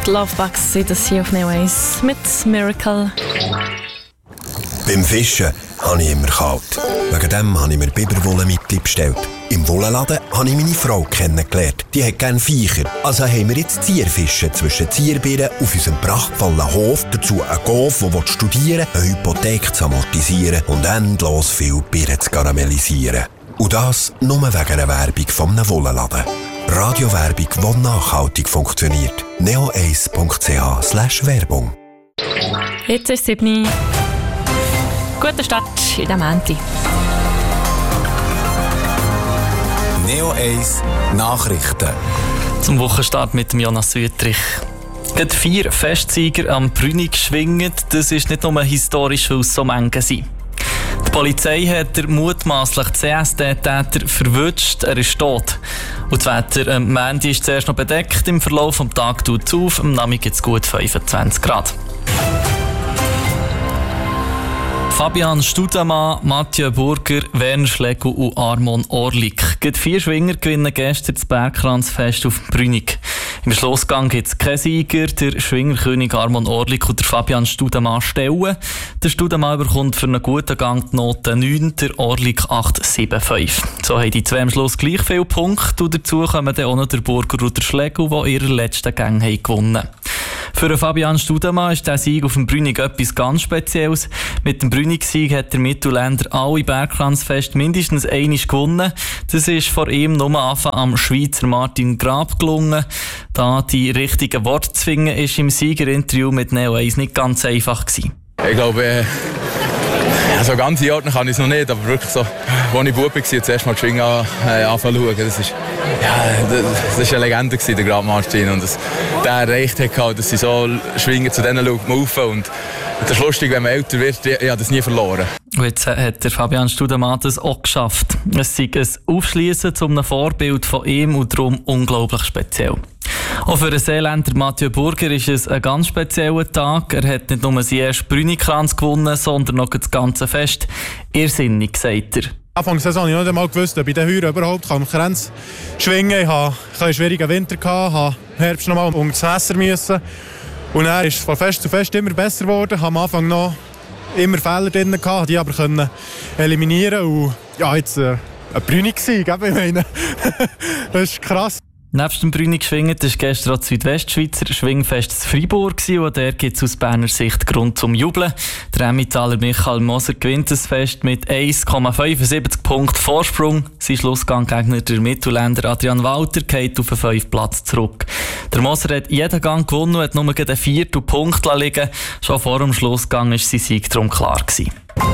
Die Lovebugs sind das hier auf Neo 1 mit Miracle. Beim Fischen habe ich immer kalt. Wegen dem habe ich mir Biberwollenmittel bestellt. Im Wollenladen habe ich meine Frau kennengelernt. Die hat gerne Viecher. Also haben wir jetzt Zierfischen zwischen Zierbirnen auf unserem prachtvollen Hof. Dazu einen Golf, der studieren will, eine Hypothek zu amortisieren und endlos viel Birnen zu karamellisieren. Und das nur wegen einer Werbung von einem Wollenladen. Radiowerbung, die nachhaltig funktioniert. neo1.ch/Werbung. Jetzt ist 7 Uhr. Guten Start in der Menti. Neo 1 Nachrichten. Zum Wochenstart mit dem Jonas Wüttrich. Gerade 4 Festsieger am Brünig schwingen. Das ist nicht nur historisch, weil es so Mengen sind. Die Polizei hat den mutmaßlichen CSD-Täter verwünscht. Er ist tot. Und das Wetter am Montag ist zuerst noch bedeckt. Im Verlauf des Tages tut es auf. Am Nachmittag gibt es gut 25 Grad. Fabian Studemann, Mathieu Burger, Werner Schlegel und Armon Orlik. Die 4 Schwinger gewinnen gestern das Bergkranzfest auf Brünig. Im Schlussgang gibt es keinen Sieger. Der Schwingerkönig Armon Orlik und der Fabian Studemann stellen. Der Studemann bekommt für einen guten Gang die Note 9, der Orlik 8,75. So haben die 2 am Schluss gleich viele Punkte. Und dazu kommen dann auch noch der Burger und der Schlegel, die ihre letzten Gänge gewonnen haben. Für Fabian Studemann ist der Sieg auf dem Brünig etwas ganz Spezielles. Mit dem Brünig-Sieg hat der Mittelländer alle Bergkranzfeste mindestens einmal gewonnen. Das ist vor ihm nur am Schweizer Martin Grab gelungen. Da die richtigen Worte zu finden, ist im Siegerinterview mit Neo 1 nicht ganz einfach gewesen. Ich glaube, so ganz einordnen kann ich es noch nicht, aber wirklich so, als ich Bub war, zuerst mal geschwingen anfangen zu schauen. Das war eine Legende, der Grab Martin. Und der erreicht hat, dass sie so schwingen, zu denen schaut man auf. Und das ist lustig, wenn man älter wird, ich habe das nie verloren. Und jetzt hat der Fabian Studemann das auch geschafft. Es sei ein Aufschliessen zu einem Vorbild von ihm und darum unglaublich speziell. Auch für den Seeländer Mathieu Burger ist es ein ganz spezieller Tag. Er hat nicht nur seinen ersten Brünig-Kranz gewonnen, sondern noch das ganze Fest. Irrsinnig, sagt er. Anfang der Saison habe ich nicht einmal gewusst, ob ich den Heuer überhaupt Kränze schwingen kann. Ich hatte einen schwierigen Winter, habe im Herbst noch mal um das Messer müssen. Und er ist von Fest zu Fest immer besser geworden. Ich hatte am Anfang noch immer Fehler drin, die aber können eliminieren. Und ja, jetzt ein Brünig-Sieg, ich meine. Das ist krass. Nebst dem Brünig schwingen war gestern auch das Südwestschweizer Schwingfest in Freiburg und der gibt es aus Berner Sicht Grund zum Jubeln. Der Emmentaler Michael Moser gewinnt das Fest mit 1,75 Punkten Vorsprung. Sein Schlussgang-Gegner, der Mittelländer Adrian Walter, geht auf den 5. Platz zurück. Der Moser hat jeden Gang gewonnen und hat nur den 4. Punkt liegen. Schon vor dem Schlussgang war sein Sieg darum klar gewesen.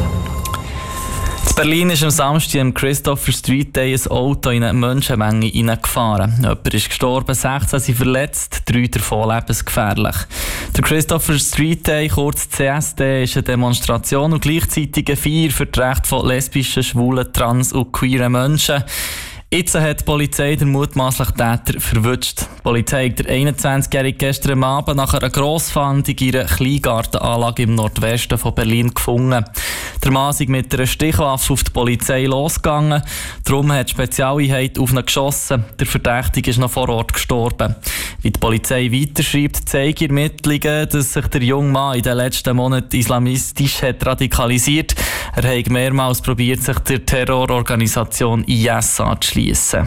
In Berlin ist am Samstag am Christopher Street Day ein Auto in eine Menschenmenge hineingefahren. Jemand ist gestorben, 16 sind verletzt, 3 davon lebensgefährlich. Der Christopher Street Day, kurz CSD, ist eine Demonstration und gleichzeitig eine Feier für die Rechte von lesbischen, schwulen, trans- und queeren Menschen. Jetzt hat die Polizei den mutmaßlichen Täter verwünscht. Die Polizei hat den 21-Jährigen gestern Abend nach einer Grossfahndung in einer Kleingartenanlage im Nordwesten von Berlin gefunden. Der Mann ist mit einer Stichwaffe auf die Polizei losgegangen. Darum hat die Spezialeinheit auf ihn geschossen. Der Verdächtige ist noch vor Ort gestorben. Wie die Polizei weiterschreibt, zeigen Ermittlungen, dass sich der junge Mann in den letzten Monaten islamistisch hat radikalisiert. Er hat mehrmals probiert, sich der Terrororganisation IS anzuschliessen.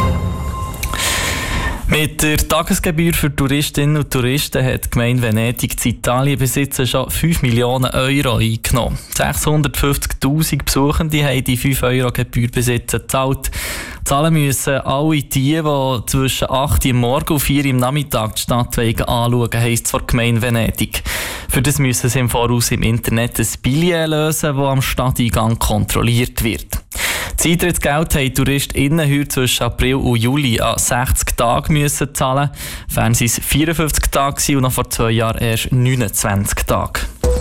Mit der Tagesgebühr für Touristinnen und Touristen hat die Gemeinde Venedig in Italien bis jetzt schon 5 Millionen Euro eingenommen. 650'000 Besuchende haben die 5 Euro Gebühr bis jetzt gezahlt. Zahlen müssen alle die zwischen 8 Uhr morgens und 4 Uhr am Nachmittag die Stadt anschauen, heisst es von der Gemeinde Venedig. Für das müssen sie im Voraus im Internet ein Billet lösen, das am Stadteingang kontrolliert wird. Das Eintrittsgeld haben TouristInnen heute zwischen April und Juli an 60 Tagen müssen zahlen. Wären es 54 Tage und noch vor 2 Jahren erst 29 Tage.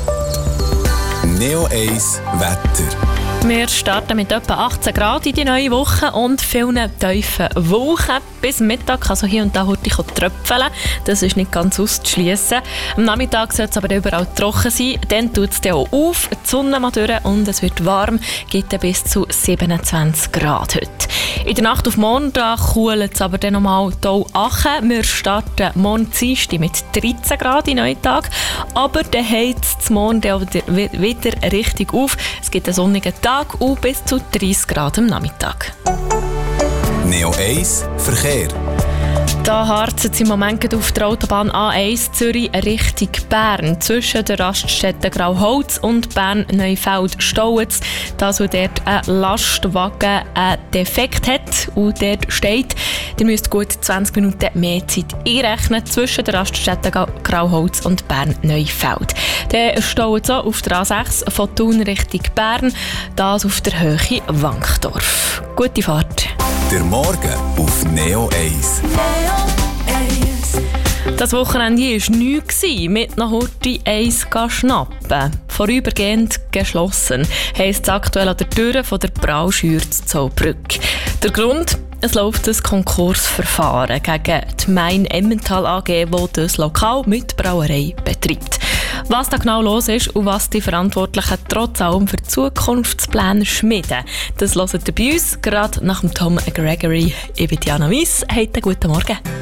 Neo 1 Wetter. Wir starten mit etwa 18 Grad in die neue Woche und vielen tiefen Wolken. bis Mittag, also hier und da heute tröpfeln. Das ist nicht ganz auszuschliessen. Am Nachmittag soll es aber überall trocken sein. Dann tut es auch auf, die Sonne mal durch und es wird warm, geht bis zu 27 Grad heute. In der Nacht auf Montag kühlt es aber dann nochmal hier an. Wir starten morgen Dienstag mit 13 Grad in Neutag, aber dann heizt es morgen wieder richtig auf. Es gibt einen sonnigen Tag und bis zu 30 Grad am Nachmittag. Neo 1 Verkehr. Da harzt es im Moment auf der Autobahn A1 Zürich Richtung Bern. Zwischen den Raststätten Grauholz und Bern-Neufeld staut es, dass dort ein Lastwagen einen Defekt hat und dort steht. Ihr müsst gut 20 Minuten mehr Zeit einrechnen zwischen den Raststätten Grauholz und Bern-Neufeld. Dann staut es auch auf der A6 von Thun Richtung Bern, das auf der Höhe Wankdorf. Gute Fahrt. Der Morgen auf Neo 1. Das Wochenende war nichts, mit noch heute eins schnappen. Vorübergehend geschlossen, heisst es aktuell an der Tür von der Brauschür zu Zollbrück. Der Grund? Es läuft ein Konkursverfahren gegen die Main Emmental AG, die das Lokal mit Brauerei betreibt. Was da genau los ist und was die Verantwortlichen trotz allem für Zukunftspläne schmieden, das hört ihr bei uns, gerade nach dem Tom Gregory. Ich bin Diana Weiss. Habt einen guten Morgen.